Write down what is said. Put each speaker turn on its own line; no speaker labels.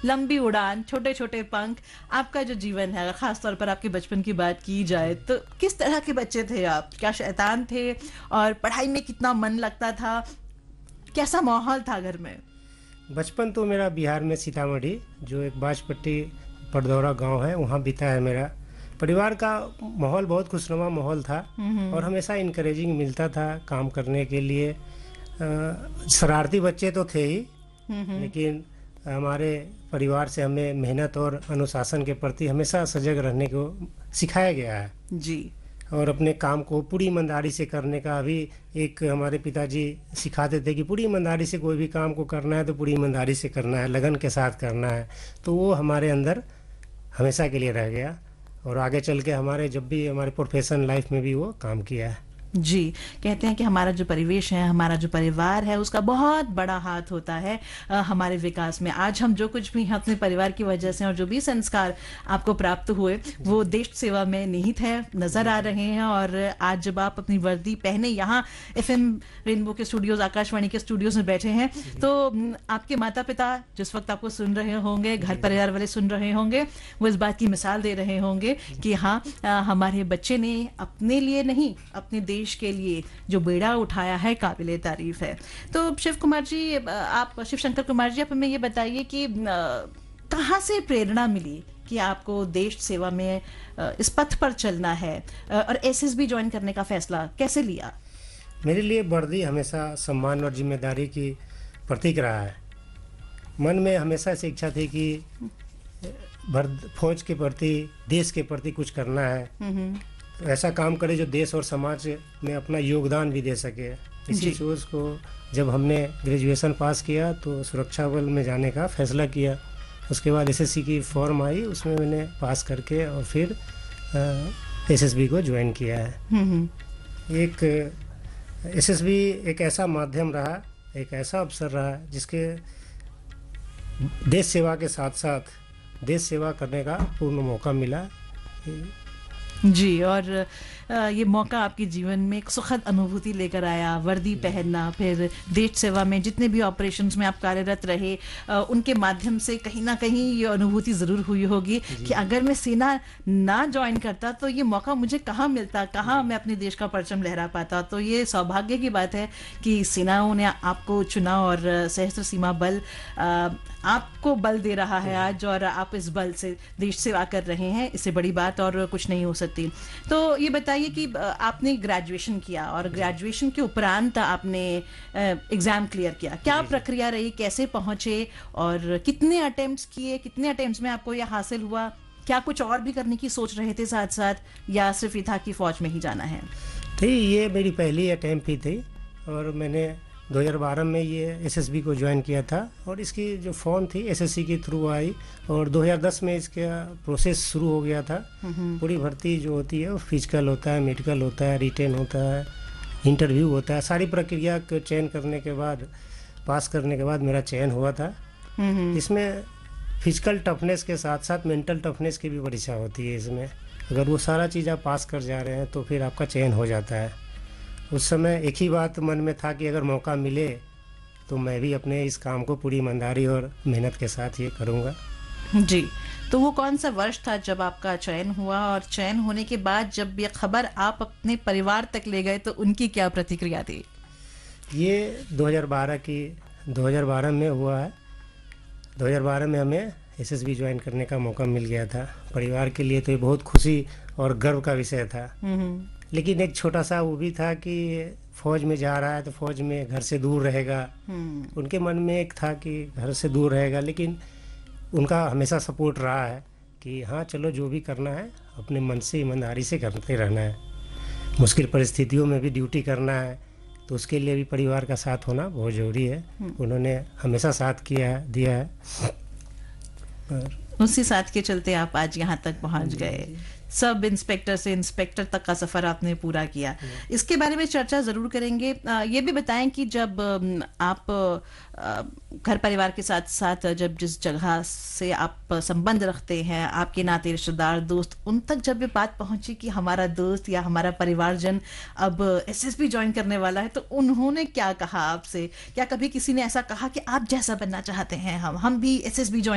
लंबी उड़ान, छोटे छोटे पंख, आपका जो जीवन है, अगर खास तौर पर आपके बचपन की बात की जाए तो किस तरह के बच्चे थे आप? क्या शैतान थे? और पढ़ाई में कितना मन लगता था? कैसा माहौल था घर में?
बचपन तो मेरा बिहार में सीतामढ़ी, जो एक बाजपट्टी पडदौरा गांव है, वहाँ बीता है मेरा। परिवार का माहौल बहुत खुशनुमा माहौल था और हमेशा इनकरेजिंग मिलता था काम करने के लिए। शरारती बच्चे तो थे ही, लेकिन हमारे परिवार से हमें मेहनत और अनुशासन के प्रति हमेशा सजग रहने को सिखाया गया है
जी।
और अपने काम को पूरी ईमानदारी से करने का भी एक हमारे पिताजी सिखाते थे कि पूरी ईमानदारी से कोई भी काम को करना है तो पूरी ईमानदारी से करना है, लगन के साथ करना है। तो वो हमारे अंदर हमेशा के लिए रह गया और आगे चल के हमारे जब भी हमारे प्रोफेशनल लाइफ में भी वो काम किया है।
जी, कहते हैं कि हमारा जो परिवेश है, हमारा जो परिवार है, उसका बहुत बड़ा हाथ होता है हमारे विकास में। आज हम जो कुछ भी हैं अपने परिवार की वजह से और जो भी संस्कार आपको प्राप्त हुए वो देश सेवा में निहित है, नजर आ रहे हैं। और आज जब आप अपनी वर्दी पहने यहाँ एफएम रेनबो के स्टूडियोज, आकाशवाणी के स्टूडियोज में बैठे हैं, तो आपके माता पिता जिस वक्त आपको सुन रहे होंगे, घर परिवार वाले सुन रहे होंगे, वो इस बात की मिसाल दे रहे होंगे कि हाँ, हमारे बच्चे ने अपने लिए नहीं, अपने देश के लिए जो बेड़ा उठाया है, काबिले तारीफ है। तो शिव कुमार जी, आप शिव शंकर कुमार जी, आप हमें ये बताइए कि कहाँ से प्रेरणा मिली कि आपको देश सेवा में इस पथ पर चलना है और एसएसबी ज्वाइन करने का फैसला कैसे लिया?
मेरे लिए वर्दी हमेशा सम्मान और जिम्मेदारी की प्रतीक रहा है। मन में हमेशा से इच्छा थी कि फौज के प्रति, देश के प्रति कुछ करना है, तो ऐसा काम करे जो देश और समाज में अपना योगदान भी दे सके। इसी सोच को जब हमने ग्रेजुएशन पास किया तो सुरक्षा बल में जाने का फैसला किया। उसके बाद एसएससी की फॉर्म आई, उसमें मैंने पास करके और फिर एसएसबी को ज्वाइन किया है। एक एसएसबी एक ऐसा माध्यम रहा, एक ऐसा अवसर रहा जिसके देश सेवा के साथ साथ देश सेवा करने का पूर्ण मौका मिला
जी। और ये मौका आपके जीवन में एक सुखद अनुभूति लेकर आया, वर्दी पहनना, फिर देश सेवा में जितने भी ऑपरेशंस में आप कार्यरत रहे, उनके माध्यम से कहीं ना कहीं ये अनुभूति ज़रूर हुई होगी कि अगर मैं सेना ना ज्वाइन करता तो ये मौका मुझे कहाँ मिलता, कहाँ मैं अपने देश का परचम लहरा पाता। तो ये सौभाग्य की बात है कि सेनाओं ने आपको चुना और सशस्त्र सीमा बल आपको बल दे रहा है आज, और आप इस बल से देश सेवा कर रहे हैं। इससे बड़ी बात और कुछ नहीं हो सकती। तो ये बताइए कि आपने ग्रेजुएशन किया और ग्रेजुएशन के उपरांत आपने एग्जाम क्लियर किया, क्या प्रक्रिया रही, कैसे पहुंचे और कितने अटेम्प्ट्स किए, कितने अटेम्प्ट्स में आपको यह हासिल हुआ? क्या कुछ और भी करने की सोच रहे थे साथ साथ, या सिर्फ ये था कि फौज में ही जाना है?
थी, ये मेरी पहली अटेम्प्ट ही थी और मैंने 2012 में ये एसएसबी को ज्वाइन किया था और इसकी जो फॉर्म थी एसएससी के थ्रू आई और 2010 में इसका प्रोसेस शुरू हो गया था। पूरी भर्ती जो होती है वो फिजिकल होता है, मेडिकल होता है, रिटेन होता है, इंटरव्यू होता है। सारी प्रक्रिया को चयन करने के बाद, पास करने के बाद मेरा चयन हुआ था। इसमें फिजिकल टफनेस के साथ साथ मेंटल टफनेस की भी परीक्षा होती है इसमें। अगर वो सारा चीज़ आप पास कर जा रहे हैं तो फिर आपका चयन हो जाता है। उस समय एक ही बात मन में था कि अगर मौका मिले तो मैं भी अपने इस काम को पूरी ईमानदारी और मेहनत के साथ ये करूँगा।
जी। तो वो कौन सा वर्ष था जब आपका चयन हुआ, और चयन होने के बाद जब ये खबर आप अपने परिवार तक ले गए तो उनकी क्या प्रतिक्रिया थी?
ये 2012 में हुआ है। 2012 में हमें एसएसबी ज्वाइन करने का मौका मिल गया था। परिवार के लिए तो ये बहुत खुशी और गर्व का विषय था। लेकिन एक छोटा सा वो भी था कि फौज में जा रहा है तो फौज में घर से दूर रहेगा। उनके मन में एक था कि घर से दूर रहेगा, लेकिन उनका हमेशा सपोर्ट रहा है कि हाँ चलो जो भी करना है अपने मन से ईमानदारी से करते रहना है। मुश्किल परिस्थितियों में भी ड्यूटी करना है, तो उसके लिए भी परिवार का साथ होना बहुत ज़रूरी है। उन्होंने हमेशा साथ दिया है और
उसी साथ के चलते आप आज यहाँ तक पहुँच गए। सब इंस्पेक्टर से इंस्पेक्टर तक का सफर आपने पूरा किया। इसके बारे में चर्चा जरूर करेंगे। ये भी बताएं कि जब आप घर परिवार के साथ साथ जब जिस जगह से आप संबंध रखते हैं, आपके नाते रिश्तेदार, दोस्त, उन तक जब ये बात पहुंची कि हमारा दोस्त या हमारा परिवारजन अब एसएसबी ज्वाइन करने वाला है, तो उन्होंने क्या कहा आपसे? क्या कभी किसी ने ऐसा कहा कि आप जैसा बनना चाहते हैं हम भी एसएसबी ज्वाइन